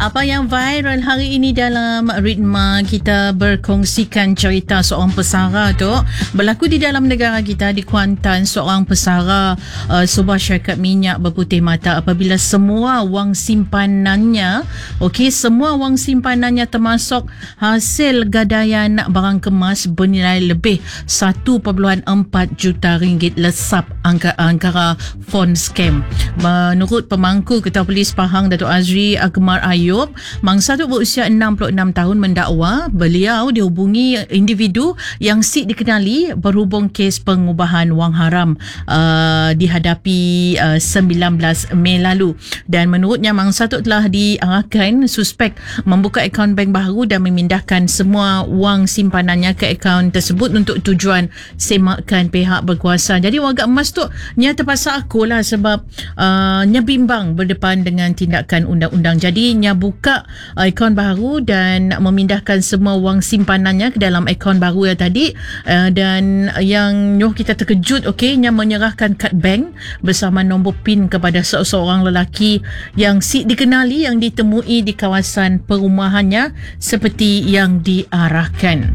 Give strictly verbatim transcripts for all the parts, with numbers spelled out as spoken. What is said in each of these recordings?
Apa yang viral hari ini dalam Ritma, kita berkongsikan cerita seorang pesara tu berlaku di dalam negara kita di Kuantan. Seorang pesara uh, sebuah syarikat minyak berputih mata apabila semua wang simpanannya, okey, semua wang simpanannya termasuk hasil gadaian barang kemas bernilai lebih satu perpuluhan empat juta ringgit lesap angka, angkara phone scam. Menurut pemangku Ketua Polis Pahang Datuk Azri Akmal Ayub, mangsa tu berusia enam puluh enam tahun mendakwa beliau dihubungi individu yang sik dikenali berhubung kes pengubahan wang haram uh, dihadapi uh, sembilan belas Mei lalu, dan menurutnya mangsa tu telah diarahkan suspek membuka akaun bank baru dan memindahkan semua wang simpanannya ke akaun tersebut untuk tujuan semakan pihak berkuasa. Jadi warga emas tu nya terpaksa aku lah sebab uh, nya bimbang berdepan dengan tindakan undang-undang. Jadi nya buka akaun baru dan memindahkan semua wang simpanannya ke dalam akaun baru yang tadi, uh, dan yang nyoh kita terkejut, okey, nya menyerahkan kad bank bersama nombor PIN kepada seorang lelaki yang si dikenali yang ditemui di kawasan perumahannya seperti yang diarahkan.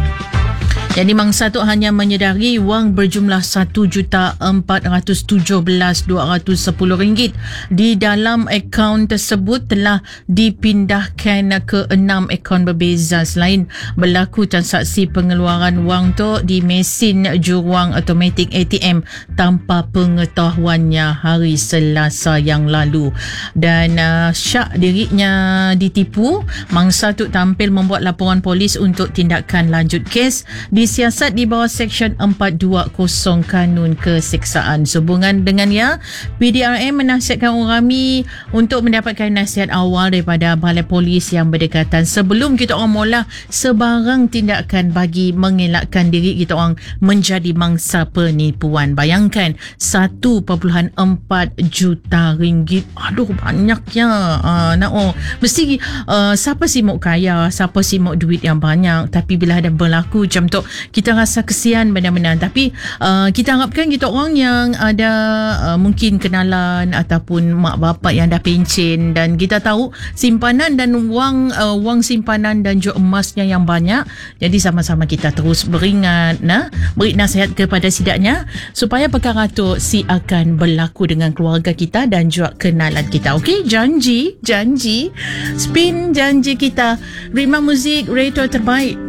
Jadi mangsa tu hanya menyedari wang berjumlah satu juta empat ratus tujuh belas ribu dua ratus sepuluh ringgit di dalam akaun tersebut telah dipindahkan ke enam akaun berbeza. Selain berlaku transaksi pengeluaran wang tu di mesin juruang automatik A T M tanpa pengetahuannya hari Selasa yang lalu, dan uh, syak dirinya ditipu. Mangsa tu tampil membuat laporan polis untuk tindakan lanjut kes disiasat di bawah Seksyen empat dua kosong Kanun Keseksaan. Sehubungan dengannya, P D R M menasihatkan orang ramai untuk mendapatkan nasihat awal daripada balai polis yang berdekatan sebelum kita orang mula sebarang tindakan bagi mengelakkan diri kita orang menjadi mangsa penipuan. Bayangkan satu perpuluhan empat juta ringgit. Aduh, banyaknya. Uh, nak oh, mesti uh, siapa sih mau kaya, siapa sih mau duit yang banyak, tapi bila ada berlaku macam tu kita rasa kesian benar-benar. Tapi uh, kita harapkan kita orang yang ada uh, mungkin kenalan ataupun mak bapak yang dah pencen dan kita tahu simpanan dan wang uh, wang simpanan dan juga emasnya yang banyak, jadi sama-sama kita terus beringat, nah, beri nasihat kepada sidaknya supaya perkara tu si akan berlaku dengan keluarga kita dan juga kenalan kita. Okey, janji janji spin janji kita. Ritma Muzik, radio terbaik